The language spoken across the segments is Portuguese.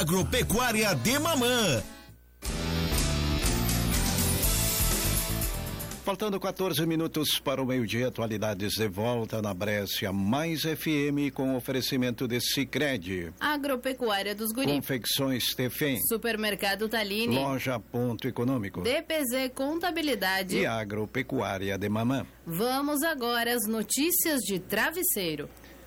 Agropecuária de Mamã. Faltando 14 minutos para o meio-dia, atualidades de volta na Brescia Mais FM com oferecimento de Sicredi. Agropecuária dos Guri. Confecções Tefem. Supermercado Taline. Loja Ponto Econômico. DPZ Contabilidade. E Agropecuária de Mamã. Vamos agora às notícias de Travesseiro.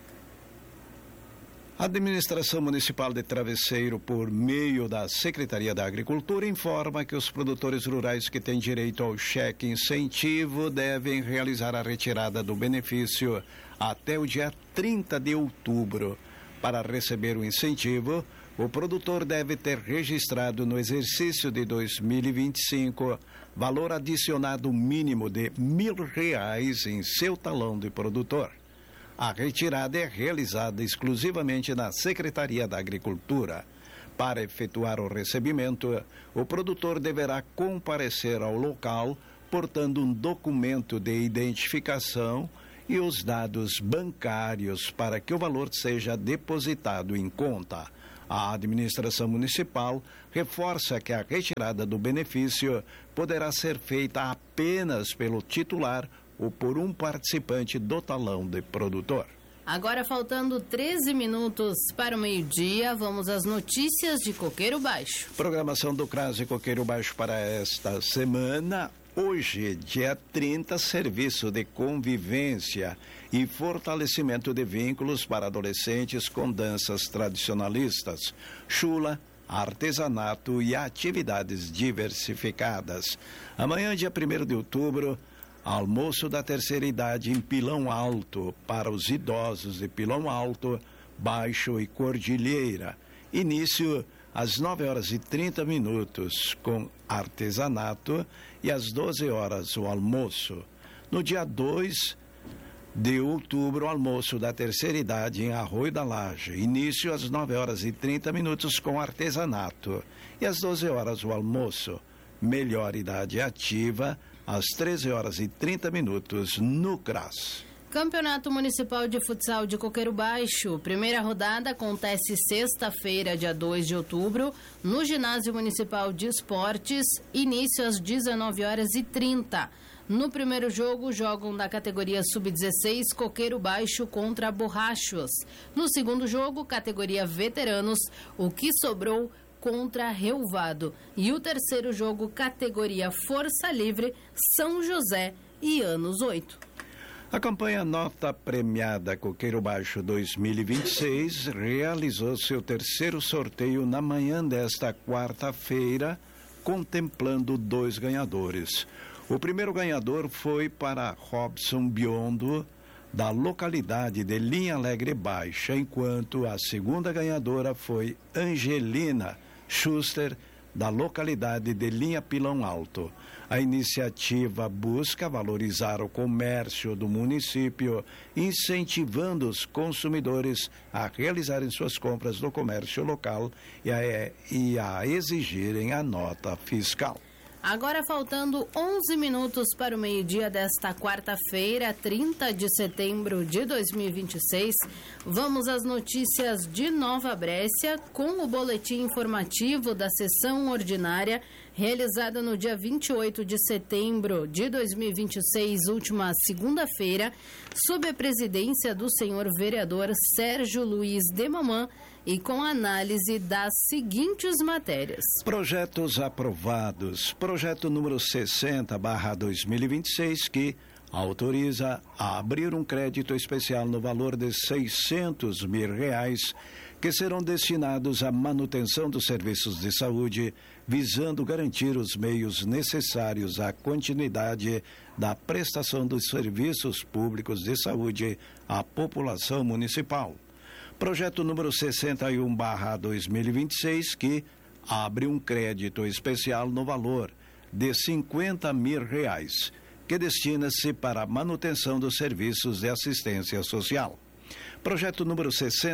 A Administração Municipal de Travesseiro, por meio da Secretaria da Agricultura, informa que os produtores rurais que têm direito ao cheque incentivo devem realizar a retirada do benefício até o dia 30 de outubro. Para receber o incentivo, o produtor deve ter registrado no exercício de 2025 valor adicionado mínimo de R$1.000 em seu talão de produtor. A retirada é realizada exclusivamente na Secretaria da Agricultura. Para efetuar o recebimento, o produtor deverá comparecer ao local portando um documento de identificação e os dados bancários para que o valor seja depositado em conta. A administração municipal reforça que a retirada do benefício poderá ser feita apenas pelo titular ou por um participante do talão de produtor. Agora, faltando 13 minutos para o meio-dia, vamos às notícias de Coqueiro Baixo. Programação do CRAS de Coqueiro Baixo para esta semana. Hoje, dia 30, serviço de convivência e fortalecimento de vínculos para adolescentes com danças tradicionalistas, chula, artesanato e atividades diversificadas. Amanhã, dia 1º de outubro, almoço da terceira idade em Pilão Alto para os idosos de Pilão Alto, Baixo e Cordilheira. Início às 9h30 com artesanato e às 12h o almoço. No dia 2 de outubro, almoço da terceira idade em Arroio da Laje. Início às 9h30 com artesanato e às 12h o almoço. Melhor idade ativa às 13h30 no CRAS. Campeonato Municipal de Futsal de Coqueiro Baixo. Primeira rodada acontece sexta-feira, dia 2 de outubro, no Ginásio Municipal de Esportes, início às 19h30. No primeiro jogo, jogam da categoria Sub-16 Coqueiro Baixo contra Borrachos. No segundo jogo, categoria Veteranos, o que sobrou contra Relvado. E o terceiro jogo, categoria Força Livre, São José e Anos 8. A campanha Nota Premiada Coqueiro Baixo 2026 realizou seu terceiro sorteio na manhã desta quarta-feira, contemplando 2 ganhadores. O primeiro ganhador foi para Robson Biondo, da localidade de Linha Alegre Baixa, enquanto a segunda ganhadora foi Angelina Schuster, da localidade de Linha Pilão Alto. A iniciativa busca valorizar o comércio do município, incentivando os consumidores a realizarem suas compras no comércio local e a exigirem a nota fiscal. Agora, faltando 11 minutos para o meio-dia desta quarta-feira, 30 de setembro de 2026, vamos às notícias de Nova Brécia com o boletim informativo da sessão ordinária realizada no dia 28 de setembro de 2026, última segunda-feira, sob a presidência do senhor vereador Sérgio Luiz de Mamã e com análise das seguintes matérias. Projetos aprovados. Projeto número 60/2026, que autoriza a abrir um crédito especial no valor de R$600 mil, que serão destinados à manutenção dos serviços de saúde, visando garantir os meios necessários à continuidade da prestação dos serviços públicos de saúde à população municipal. Projeto número 61/2026, que abre um crédito especial no valor de R$50 mil, que destina-se para a manutenção dos serviços de assistência social. Projeto número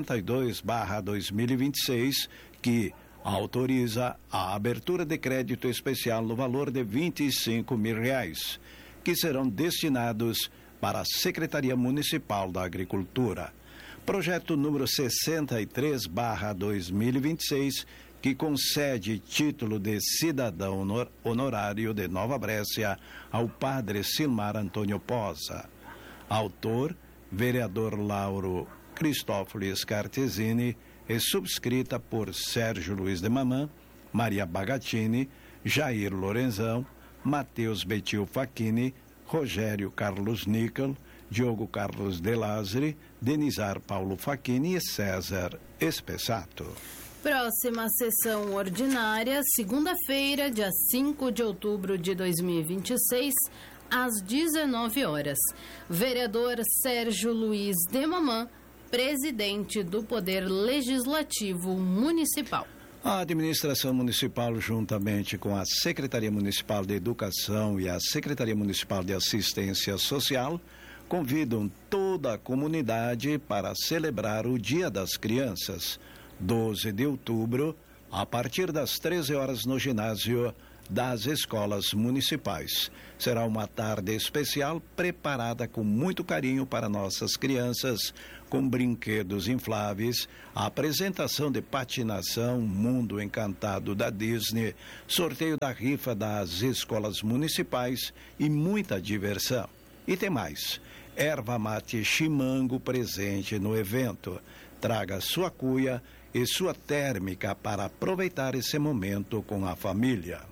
62/2026, que autoriza a abertura de crédito especial no valor de R$25 mil, que serão destinados para a Secretaria Municipal da Agricultura. Projeto número 63/2026, que concede título de cidadão honorário de Nova Brécia ao padre Silmar Antônio Posa. Autor, vereador Lauro Cristófolis Cartesini, e subscrita por Sérgio Luiz de Mamã, Maria Bagatini, Jair Lorenzão, Matheus Betil Facchini, Rogério Carlos Nícol, Diogo Carlos de Lázari, Denizar Paulo Facchini e César Espessato. Próxima sessão ordinária, segunda-feira, dia 5 de outubro de 2026, às 19 horas. Vereador Sérgio Luiz de Mamã, presidente do Poder Legislativo Municipal. A administração municipal, juntamente com a Secretaria Municipal de Educação e a Secretaria Municipal de Assistência Social, convidam toda a comunidade para celebrar o Dia das Crianças, 12 de outubro, a partir das 13 horas no ginásio das escolas municipais. Será uma tarde especial preparada com muito carinho para nossas crianças, com brinquedos infláveis, a apresentação de patinação Mundo Encantado da Disney, sorteio da rifa das escolas municipais e muita diversão. E tem mais, erva mate chimango presente no evento. Traga sua cuia e sua térmica para aproveitar esse momento com a família.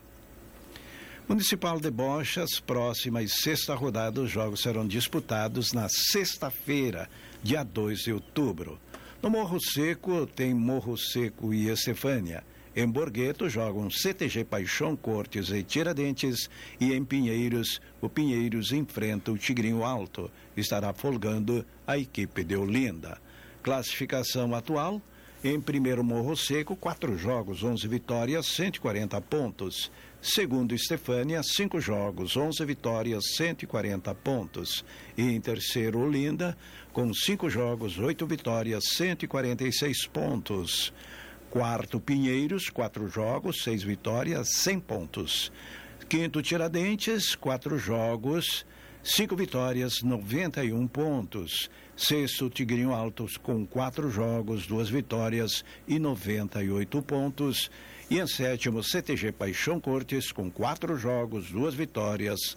Municipal de Bochas, próxima e sexta rodada, os jogos serão disputados na sexta-feira, dia 2 de outubro. No Morro Seco, tem Morro Seco e Estefânia. Em Borgueto, jogam CTG Paixão Cortes e Tiradentes. E em Pinheiros, o Pinheiros enfrenta o Tigrinho Alto. Estará folgando a equipe de Olinda. Classificação atual: em primeiro, Morro Seco, 4 jogos, 11 vitórias, 140 pontos. Segundo, Estefânia, 5 jogos, 11 vitórias, 140 pontos. E em terceiro, Olinda, com 5 jogos, 8 vitórias, 146 pontos. Quarto, Pinheiros, 4 jogos, 6 vitórias, 100 pontos. Quinto, Tiradentes, 4 jogos, 5 vitórias, 91 pontos. Sexto, Tigrinho Altos, com 4 jogos, 2 vitórias e 98 pontos. E em sétimo, CTG Paixão Cortes, com 4 jogos, 2 vitórias,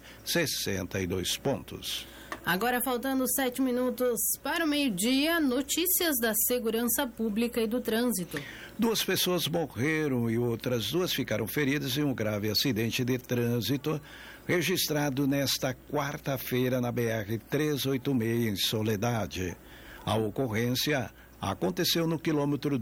62 pontos. Agora, faltando 7 minutos para o meio-dia, notícias da segurança pública e do trânsito. 2 pessoas morreram e outras 2 ficaram feridas em um grave acidente de trânsito registrado nesta quarta-feira na BR-386, em Soledade. A ocorrência aconteceu no quilômetro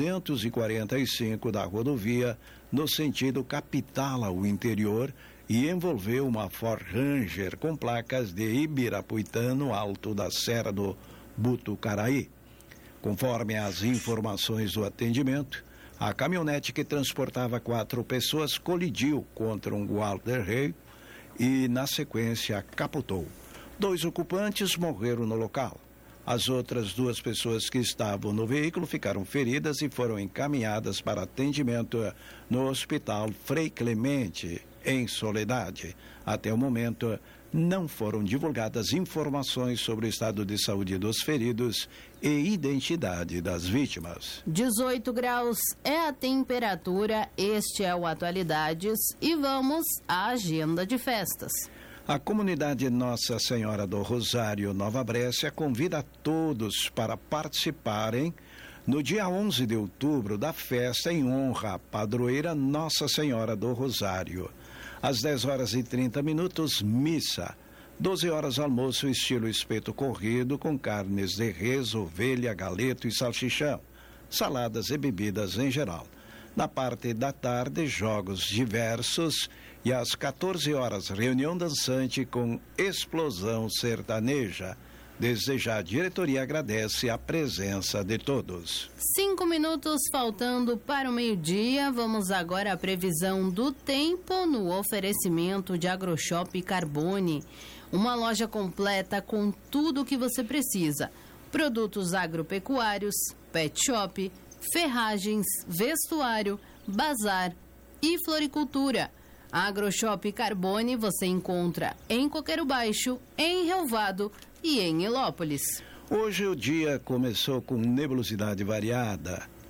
245 da rodovia, no sentido capital ao interior, e envolveu uma Ford Ranger com placas de Ibirapuitã, no alto da Serra do Butucaraí. Conforme as informações do atendimento, a caminhonete que transportava 4 pessoas colidiu contra um guarda-reio e, na sequência, capotou. 2 ocupantes morreram no local. As outras 2 pessoas que estavam no veículo ficaram feridas e foram encaminhadas para atendimento no Hospital Frei Clemente, em Soledade. Até o momento, não foram divulgadas informações sobre o estado de saúde dos feridos e identidade das vítimas. 18 graus é a temperatura, este é o Atualidades e vamos à agenda de festas. A comunidade Nossa Senhora do Rosário Nova Brécia convida a todos para participarem no dia 11 de outubro da festa em honra à padroeira Nossa Senhora do Rosário. Às 10 horas e 30 minutos, missa. 12 horas, almoço estilo espeto corrido com carnes de res, ovelha, galeto e salsichão, saladas e bebidas em geral. Na parte da tarde, jogos diversos e às 14 horas, reunião dançante com explosão sertaneja. Desde já, a diretoria agradece a presença de todos. 5 minutos faltando para o meio-dia. Vamos agora à previsão do tempo no oferecimento de AgroShop Carbone. Uma loja completa com tudo o que você precisa. Produtos agropecuários, pet shop, ferragens, vestuário, bazar e floricultura. A AgroShop Carbone você encontra em Coqueiro Baixo, em Relvado e em Hilópolis. Hoje o dia começou com nebulosidade variada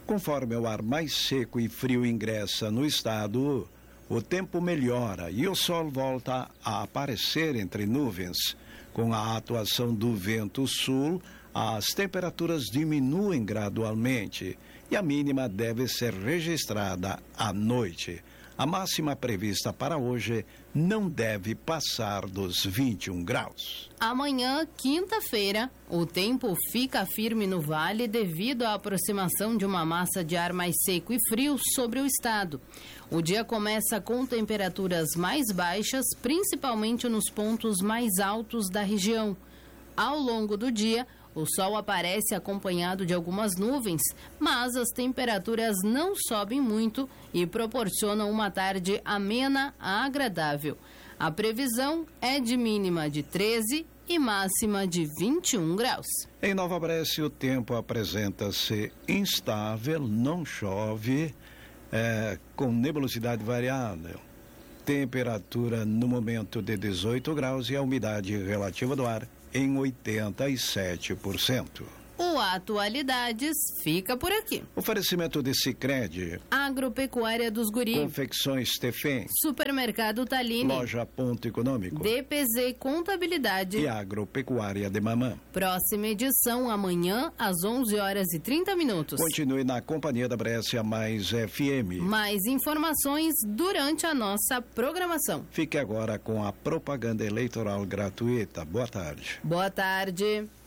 Conforme o ar mais seco e frio ingressa no estado, o tempo melhora e o sol volta a aparecer entre nuvens. Com a atuação do vento sul, as temperaturas diminuem gradualmente e a mínima deve ser registrada à noite. A máxima prevista para hoje não deve passar dos 21 graus. Amanhã, quinta-feira, o tempo fica firme no vale devido à aproximação de uma massa de ar mais seco e frio sobre o estado. O dia começa com temperaturas mais baixas, principalmente nos pontos mais altos da região. Ao longo do dia, o sol aparece acompanhado de algumas nuvens, mas as temperaturas não sobem muito e proporcionam uma tarde amena a agradável. A previsão é de mínima de 13 e máxima de 21 graus. Em Nova Brécia, o tempo apresenta-se instável, não chove, com nebulosidade variável. Temperatura no momento de 18 graus e a umidade relativa do ar em 87%. O Atualidades fica por aqui. Oferecimento de Sicredi, Agropecuária dos Guri, Confecções Tefém, Supermercado Taline, Loja Ponto Econômico, DPZ Contabilidade e Agropecuária de Mamã. Próxima edição amanhã às 11h30. Continue na companhia da Brécia Mais FM. Mais informações durante a nossa programação. Fique agora com a propaganda eleitoral gratuita. Boa tarde. Boa tarde.